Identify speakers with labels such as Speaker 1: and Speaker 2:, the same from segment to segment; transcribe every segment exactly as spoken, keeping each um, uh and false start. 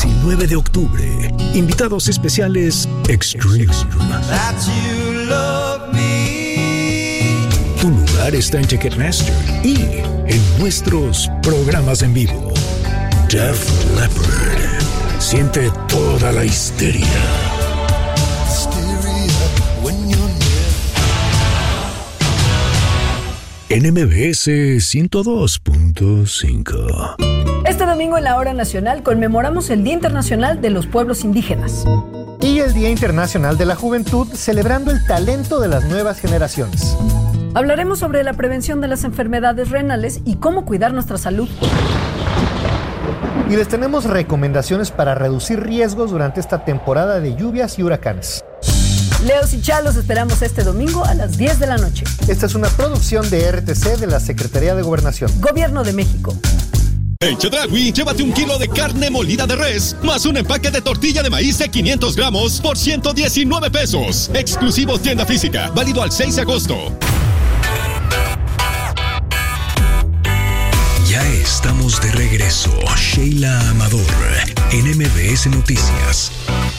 Speaker 1: diecinueve de octubre. Invitados especiales Extreme. Tu lugar está en Ticketmaster y en nuestros programas en vivo. Def Leppard. Siente toda la histeria. En M B S ciento dos punto cinco.
Speaker 2: Este domingo en la Hora Nacional conmemoramos el Día Internacional de los Pueblos Indígenas.
Speaker 3: Y el Día Internacional de la Juventud, celebrando el talento de las nuevas generaciones.
Speaker 2: Hablaremos sobre la prevención de las enfermedades renales y cómo cuidar nuestra salud.
Speaker 3: Y les tenemos recomendaciones para reducir riesgos durante esta temporada de lluvias y huracanes.
Speaker 2: Leos y Chalos esperamos este domingo a las diez de la noche.
Speaker 3: Esta es una producción de R T C de la Secretaría de Gobernación.
Speaker 2: Gobierno de México.
Speaker 4: En Chedraui, llévate un kilo de carne molida de res, más un empaque de tortilla de maíz de quinientos gramos por ciento diecinueve pesos. Exclusivo tienda física, válido al seis de agosto.
Speaker 1: Ya estamos de regreso. Sheila Amador, en M B S Noticias.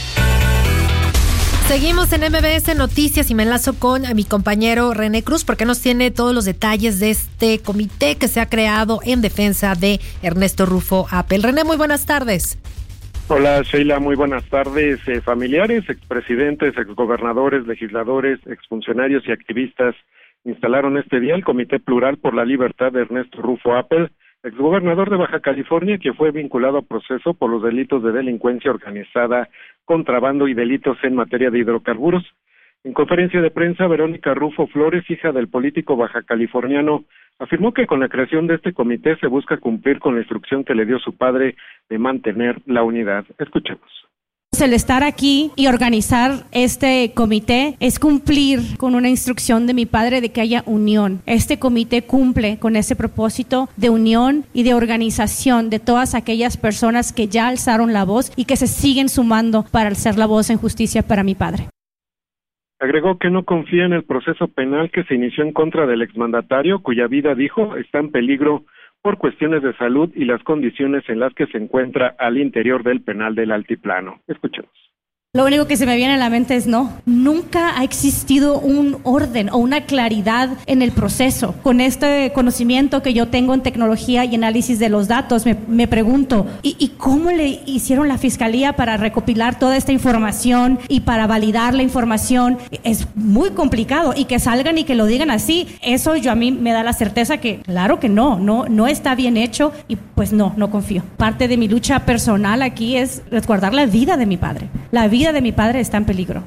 Speaker 5: Seguimos en M B S Noticias y me enlazo con a mi compañero René Cruz porque nos tiene todos los detalles de este comité que se ha creado en defensa de Ernesto Rufo Appel. René, muy buenas tardes.
Speaker 6: Hola Sheila, muy buenas tardes. Eh, familiares, expresidentes, exgobernadores, legisladores, exfuncionarios y activistas instalaron este día el Comité Plural por la Libertad de Ernesto Rufo Appel, exgobernador de Baja California, que fue vinculado a proceso por los delitos de delincuencia organizada, contrabando y delitos en materia de hidrocarburos. En conferencia de prensa, Verónica Rufo Flores, hija del político baja californiano, afirmó que con la creación de este comité se busca cumplir con la instrucción que le dio su padre de mantener la unidad. Escuchemos.
Speaker 7: El estar aquí y organizar este comité es cumplir con una instrucción de mi padre de que haya unión. Este comité cumple con ese propósito de unión y de organización de todas aquellas personas que ya alzaron la voz y que se siguen sumando para alzar la voz en justicia para mi padre.
Speaker 6: Agregó que no confía en el proceso penal que se inició en contra del exmandatario, cuya vida, dijo, está en peligro por cuestiones de salud y las condiciones en las que se encuentra al interior del penal del Altiplano. Escuchemos.
Speaker 7: Lo único que se me viene a la mente es no, nunca ha existido un orden o una claridad en el proceso. Con este conocimiento que yo tengo en tecnología y análisis de los datos, me, me pregunto, ¿y, ¿y cómo le hicieron la fiscalía para recopilar toda esta información y para validar la información? Es muy complicado y que salgan y que lo digan así, eso yo a mí me da la certeza que claro que no, no, no está bien hecho y pues no, no confío. Parte de mi lucha personal aquí es resguardar la vida de mi padre, la vida de mi padre está en peligro.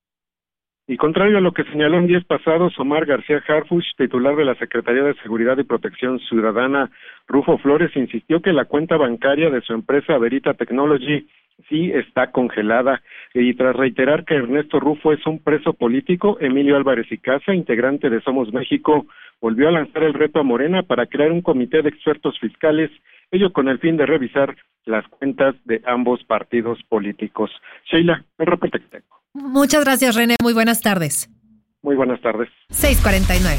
Speaker 6: Y contrario a lo que señaló en días pasados Omar García Harfuch, titular de la Secretaría de Seguridad y Protección Ciudadana, Rufo Flores insistió que la cuenta bancaria de su empresa Verita Technology sí está congelada, y tras reiterar que Ernesto Rufo es un preso político, Emilio Álvarez y Casa, integrante de Somos México, volvió a lanzar el reto a Morena para crear un comité de expertos fiscales, ello con el fin de revisar las cuentas de ambos partidos políticos. Sheila, el reporte que tengo.
Speaker 5: Muchas gracias, René. Muy buenas tardes.
Speaker 6: Muy buenas tardes.
Speaker 5: seis cuarenta y nueve.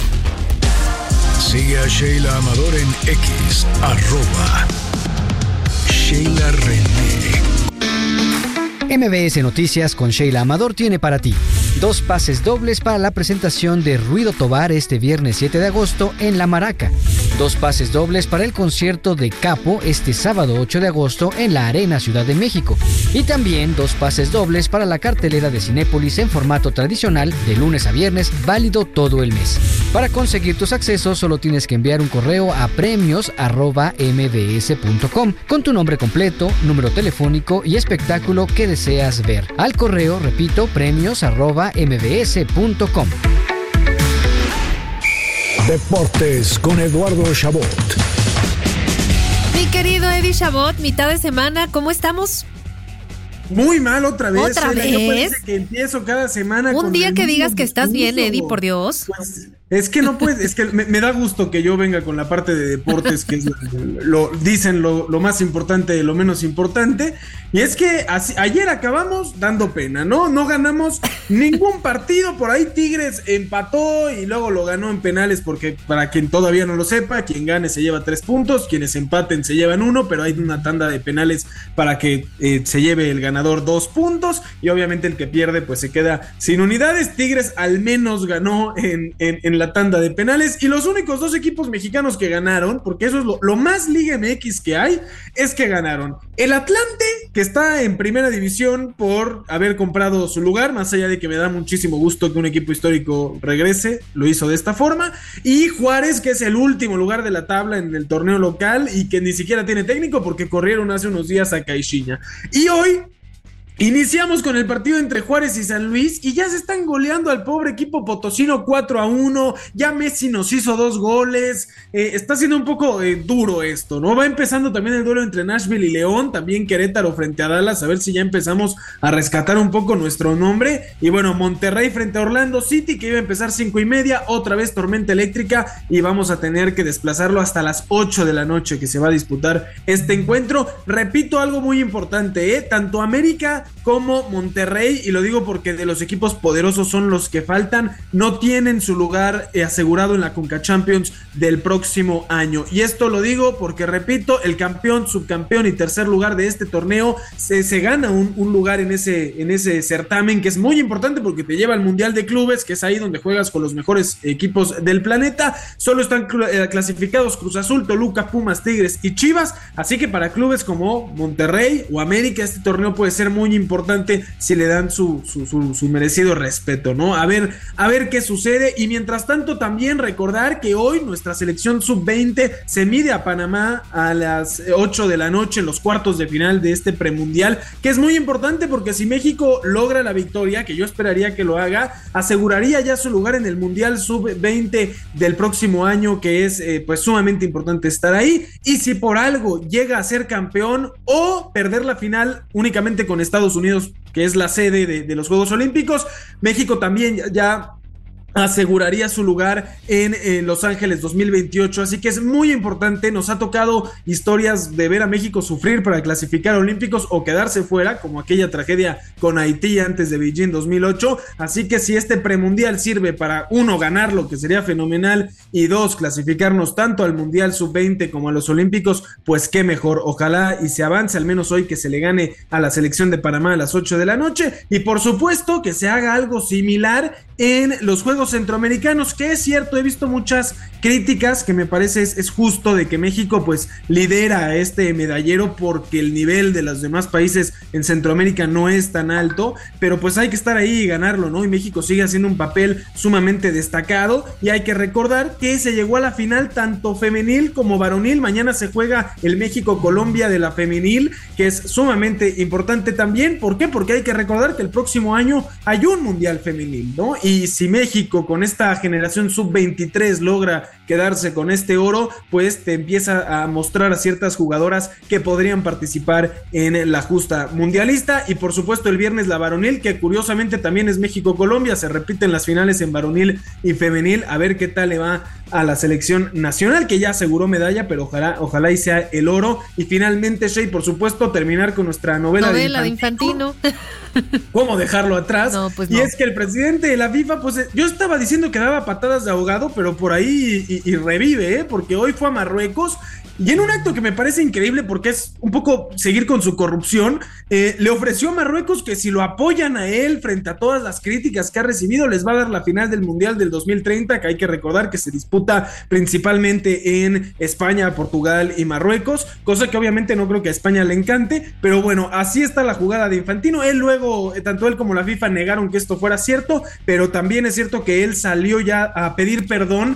Speaker 1: Sigue a Sheila Amador en X, arroba Sheila René.
Speaker 8: M B S Noticias con Sheila Amador tiene para ti dos pases dobles para la presentación de Ruido Tobar este viernes siete de agosto en La Maraca, dos pases dobles para el concierto de Capo este sábado ocho de agosto en la Arena Ciudad de México, y también dos pases dobles para la cartelera de Cinépolis en formato tradicional de lunes a viernes, válido todo el mes. Para conseguir tus accesos solo tienes que enviar un correo a premios arroba m b s punto com con tu nombre completo, número telefónico y espectáculo que deseas ver. Al correo, repito, premios arroba m b s punto com.
Speaker 1: Deportes con Eduardo Chabot.
Speaker 5: Mi querido Eddie Chabot, mitad de semana, ¿cómo estamos?
Speaker 9: Muy mal otra vez.
Speaker 5: ¿Otra
Speaker 9: Sheila,
Speaker 5: vez?
Speaker 9: Yo parece que empiezo cada semana
Speaker 5: Un
Speaker 9: con
Speaker 5: día
Speaker 9: el
Speaker 5: que
Speaker 9: mismo
Speaker 5: digas que estás bien,
Speaker 9: discurso.
Speaker 5: Eddie, por Dios.
Speaker 9: Pues, es que no puedes, es que me, me da gusto que yo venga con la parte de deportes, que es lo, lo- dicen lo, lo más importante de lo menos importante. Y es que así- ayer acabamos dando pena, ¿no? No ganamos ningún partido. Por ahí Tigres empató y luego lo ganó en penales, porque para quien todavía no lo sepa, quien gane se lleva tres puntos, quienes empaten se llevan uno, pero hay una tanda de penales para que eh, se lleve el ganador dos puntos, y obviamente el que pierde pues se queda sin unidades. Tigres al menos ganó en, en, en la tanda de penales, y los únicos dos equipos mexicanos que ganaron, porque eso es lo, lo más Liga M X que hay, es que ganaron el Atlante, que está en primera división por haber comprado su lugar, más allá de que me da muchísimo gusto que un equipo histórico regrese, lo hizo de esta forma, y Juárez, que es el último lugar de la tabla en el torneo local y que ni siquiera tiene técnico porque corrieron hace unos días a Caixinha. Y hoy iniciamos con el partido entre Juárez y San Luis y ya se están goleando al pobre equipo potosino cuatro a uno, ya Messi nos hizo dos goles, eh, está siendo un poco eh, duro esto, ¿no? Va empezando también el duelo entre Nashville y León, también Querétaro frente a Dallas, a ver si ya empezamos a rescatar un poco nuestro nombre, y bueno, Monterrey frente a Orlando City, que iba a empezar cinco y media, otra vez tormenta eléctrica, y vamos a tener que desplazarlo hasta las ocho de la noche que se va a disputar este encuentro. Repito algo muy importante, ¿eh? Tanto América como Monterrey, y lo digo porque de los equipos poderosos son los que faltan, no tienen su lugar eh, asegurado en la Conca Champions del próximo año, y esto lo digo porque, repito, el campeón, subcampeón y tercer lugar de este torneo se, se gana un, un lugar en ese, en ese certamen, que es muy importante porque te lleva al Mundial de Clubes, que es ahí donde juegas con los mejores equipos del planeta. Solo están cl- eh, clasificados Cruz Azul, Toluca, Pumas, Tigres y Chivas, así que para clubes como Monterrey o América este torneo puede ser muy importante si le dan su, su, su, su merecido respeto, ¿no? A ver, a ver qué sucede. Y mientras tanto también recordar que hoy nuestra selección sub veinte se mide a Panamá a las ocho de la noche en los cuartos de final de este premundial, que es muy importante porque si México logra la victoria, que yo esperaría que lo haga, aseguraría ya su lugar en el mundial sub veinte del próximo año, que es eh, pues sumamente importante estar ahí. Y si por algo llega a ser campeón o perder la final únicamente con Estados Unidos, que es la sede de, de los Juegos Olímpicos, México también ya, ya aseguraría su lugar en eh, Los Ángeles dos mil veintiocho, así que es muy importante. Nos ha tocado historias de ver a México sufrir para clasificar a Olímpicos o quedarse fuera, como aquella tragedia con Haití antes de Beijing dos mil ocho, así que si este premundial sirve para, uno, ganarlo, que sería fenomenal, y dos, clasificarnos tanto al Mundial sub veinte como a los Olímpicos, pues qué mejor. Ojalá y se avance, al menos hoy, que se le gane a la selección de Panamá a las ocho de la noche, y por supuesto que se haga algo similar en los Juegos Centroamericanos, que es cierto, he visto muchas críticas, que me parece es, es justo, de que México pues lidera a este medallero porque el nivel de los demás países en Centroamérica no es tan alto, pero pues hay que estar ahí y ganarlo, ¿no? Y México sigue haciendo un papel sumamente destacado, y hay que recordar que se llegó a la final tanto femenil como varonil. Mañana se juega el México-Colombia de la femenil, que es sumamente importante también. ¿Por qué? Porque hay que recordar que el próximo año hay un mundial femenil, ¿no? Y si México con esta generación sub veintitrés logra quedarse con este oro, pues te empieza a mostrar a ciertas jugadoras que podrían participar en la justa mundialista. Y por supuesto el viernes la varonil, que curiosamente también es México-Colombia, se repiten las finales en varonil y femenil. A ver qué tal le va a la selección nacional, que ya aseguró medalla, pero ojalá, ojalá y sea el oro. Y finalmente, Shey, por supuesto, terminar con nuestra novela,
Speaker 5: novela
Speaker 9: de Infantino.
Speaker 5: de Infantino.
Speaker 9: ¿Cómo dejarlo atrás?
Speaker 5: No, pues
Speaker 9: y
Speaker 5: no.
Speaker 9: es que el presidente de la FIFA, pues yo estaba diciendo que daba patadas de ahogado, pero por ahí y, y revive, ¿eh? Porque hoy fue a Marruecos, y en un acto que me parece increíble porque es un poco seguir con su corrupción, eh, le ofreció a Marruecos que si lo apoyan a él frente a todas las críticas que ha recibido, les va a dar la final del Mundial del dos mil treinta, que hay que recordar que se disputa principalmente en España, Portugal y Marruecos, cosa que obviamente no creo que a España le encante, pero bueno, así está la jugada de Infantino. Él luego, tanto él como la FIFA negaron que esto fuera cierto, pero también es cierto que él salió ya a pedir perdón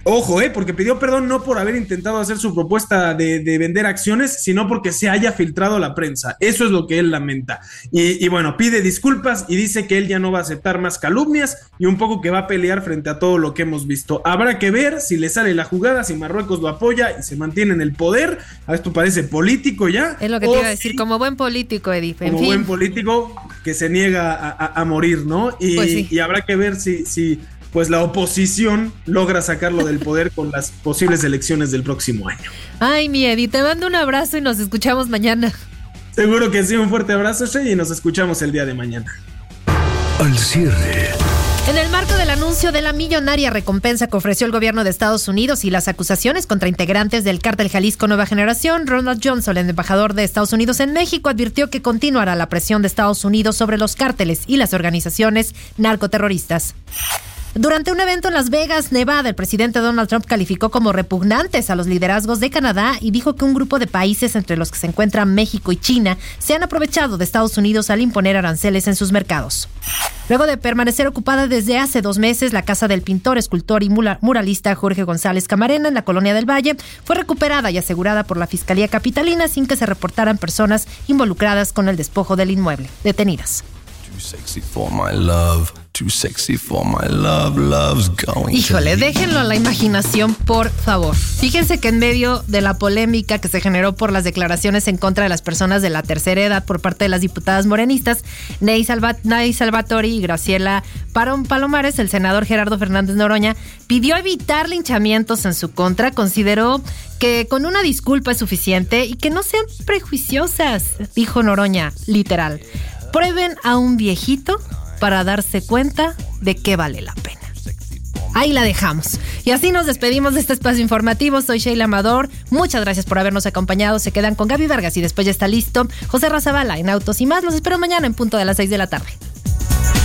Speaker 9: Ojo, eh, porque pidió perdón no por haber intentado hacer su propuesta de, de vender acciones, sino porque se haya filtrado a la prensa. Eso es lo que él lamenta. Y, y bueno, pide disculpas y dice que él ya no va a aceptar más calumnias y un poco que va a pelear frente a todo lo que hemos visto. Habrá que ver si le sale la jugada, si Marruecos lo apoya y se mantiene en el poder. A esto parece político ya.
Speaker 5: Es lo que te iba a decir, si, como buen político, Edith. En
Speaker 9: como
Speaker 5: fin.
Speaker 9: buen político que se niega a, a, a morir, ¿no? Y,
Speaker 5: pues sí.
Speaker 9: y habrá que ver si... si pues la oposición logra sacarlo del poder con las posibles elecciones del próximo año.
Speaker 5: Ay, mi Eddie, te mando un abrazo y nos escuchamos mañana.
Speaker 9: Seguro que sí, un fuerte abrazo, Shay, y nos escuchamos el día de mañana.
Speaker 1: Al cierre.
Speaker 5: En el marco del anuncio de la millonaria recompensa que ofreció el gobierno de Estados Unidos y las acusaciones contra integrantes del cártel Jalisco Nueva Generación, Ronald Johnson, el embajador de Estados Unidos en México, advirtió que continuará la presión de Estados Unidos sobre los cárteles y las organizaciones narcoterroristas. Durante un evento en Las Vegas, Nevada, el presidente Donald Trump calificó como repugnantes a los liderazgos de Canadá y dijo que un grupo de países, entre los que se encuentran México y China, se han aprovechado de Estados Unidos al imponer aranceles en sus mercados. Luego de permanecer ocupada desde hace dos meses, la casa del pintor, escultor y muralista Jorge González Camarena en la Colonia del Valle fue recuperada y asegurada por la Fiscalía Capitalina sin que se reportaran personas involucradas con el despojo del inmueble. Detenidas.
Speaker 10: Too sexy for my love. Too sexy for my love, love's going.
Speaker 5: Híjole, déjenlo a la imaginación, por favor. Fíjense que en medio de la polémica que se generó por las declaraciones en contra de las personas de la tercera edad por parte de las diputadas morenistas, Ney, Salva, Ney Salvatori y Graciela Palomares, el senador Gerardo Fernández Noroña pidió evitar linchamientos en su contra, consideró que con una disculpa es suficiente y que no sean prejuiciosas, dijo Noroña, literal. Prueben a un viejito para darse cuenta de que vale la pena. Ahí la dejamos. Y así nos despedimos de este espacio informativo. Soy Sheila Amador. Muchas gracias por habernos acompañado. Se quedan con Gaby Vargas y después ya está listo José Razabala en Autos y Más. Los espero mañana en punto de las seis de la tarde.